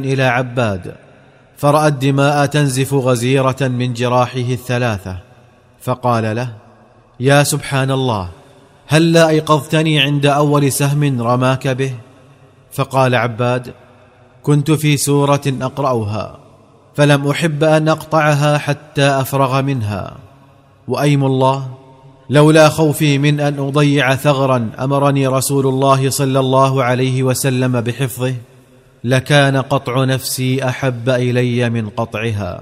إلى عباد، فرأى الدماء تنزف غزيرة من جراحه الثلاثة، فقال له: يا سبحان الله، هلا أيقظتني عند أول سهم رماك به؟ فقال عباد: كنت في سورة أقرأها فلم أحب أن أقطعها حتى أفرغ منها، وأيم الله لولا خوفي من أن أضيع ثغرا أمرني رسول الله صلى الله عليه وسلم بحفظه لكان قطع نفسي أحب إلي من قطعها.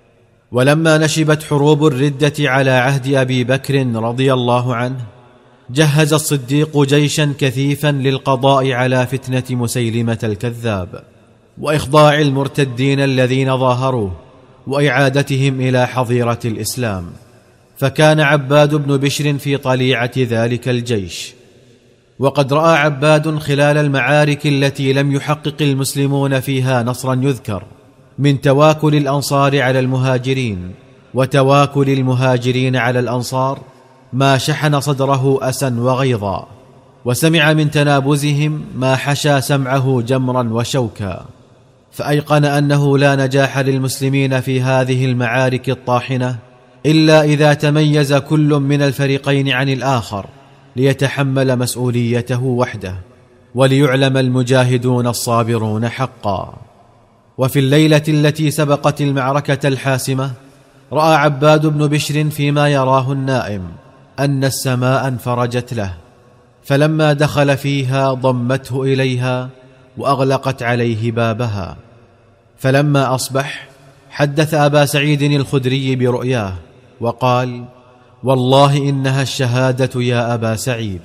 ولما نشبت حروب الردة على عهد أبي بكر رضي الله عنه، جهز الصديق جيشا كثيفا للقضاء على فتنة مسيلمة الكذاب وإخضاع المرتدين الذين ظاهروه وإعادتهم إلى حظيرة الإسلام. فكان عباد بن بشر في طليعة ذلك الجيش. وقد رأى عباد خلال المعارك التي لم يحقق المسلمون فيها نصرا يذكر من تواكل الأنصار على المهاجرين وتواكل المهاجرين على الأنصار ما شحن صدره أسا وغيظا، وسمع من تنابزهم ما حشى سمعه جمرا وشوكا، فأيقن أنه لا نجاح للمسلمين في هذه المعارك الطاحنة إلا إذا تميز كل من الفريقين عن الآخر ليتحمل مسؤوليته وحده، وليعلم المجاهدون الصابرون حقا. وفي الليلة التي سبقت المعركة الحاسمة، رأى عباد بن بشر فيما يراه النائم أن السماء انفرجت له، فلما دخل فيها ضمته إليها وأغلقت عليه بابها. فلما أصبح حدث أبا سعيد الخدري برؤياه وقال: والله إنها الشهادة يا أبا سعيد.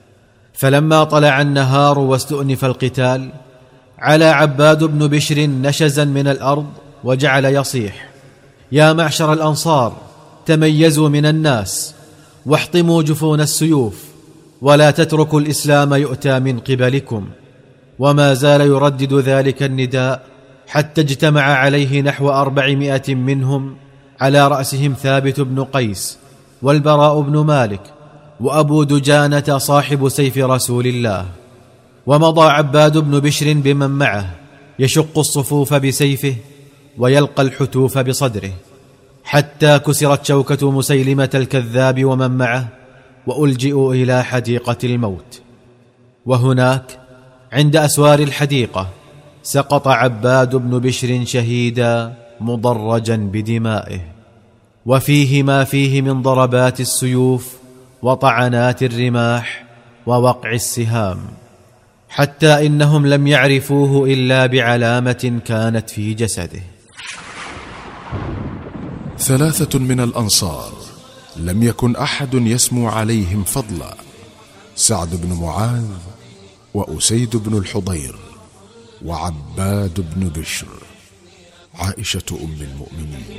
فلما طلع النهار واستؤنف القتال، على عباد بن بشر نشزا من الأرض وجعل يصيح: يا معشر الأنصار، تميزوا من الناس واحطموا جفون السيوف، ولا تتركوا الإسلام يؤتى من قبلكم. وما زال يردد ذلك النداء حتى اجتمع عليه نحو 400 منهم، على رأسهم ثابت بن قيس والبراء بن مالك وأبو دجانة صاحب سيف رسول الله. ومضى عباد بن بشر بمن معه يشق الصفوف بسيفه ويلقى الحتوف بصدره، حتى كسرت شوكة مسيلمة الكذاب ومن معه وألجئوا إلى حديقة الموت. وهناك عند أسوار الحديقة سقط عباد بن بشر شهيدا مضرجا بدمائه، وفيه ما فيه من ضربات السيوف وطعنات الرماح ووقع السهام، حتى إنهم لم يعرفوه إلا بعلامة كانت في جسده. 3 من الأنصار لم يكن أحد يسمو عليهم فضلا: سعد بن معاذ، وأسيد بن الحضير، وعباد بن بشر. عائشة أم المؤمنين.